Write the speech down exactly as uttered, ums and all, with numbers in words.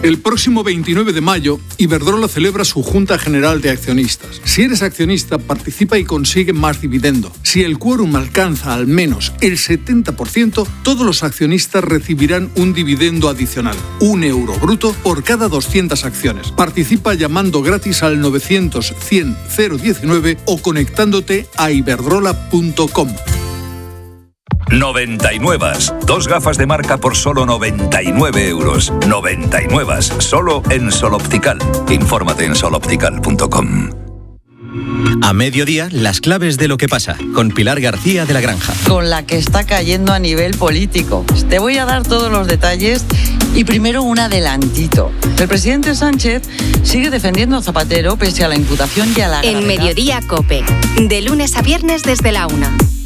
El próximo veintinueve de mayo, Iberdrola celebra su Junta General de Accionistas. Si eres accionista, participa y consigue más dividendo. Si el quórum alcanza al menos el setenta por ciento, todos los accionistas recibirán un dividendo adicional, un euro bruto por cada doscientas acciones. Participa llamando gratis al novecientos cien cero diecinueve o conectándote a iberdrola punto com. noventa y nueve. Dos gafas de marca por solo noventa y nueve euros. noventa y nueve. Solo en Sol Optical. Infórmate en sol optical punto com. A mediodía, las claves de lo que pasa, con Pilar García de la Granja. Con la que está cayendo a nivel político. Te voy a dar todos los detalles y primero un adelantito. El presidente Sánchez sigue defendiendo a Zapatero pese a la imputación y a la En gravedad. Mediodía COPE, de lunes a viernes desde la una.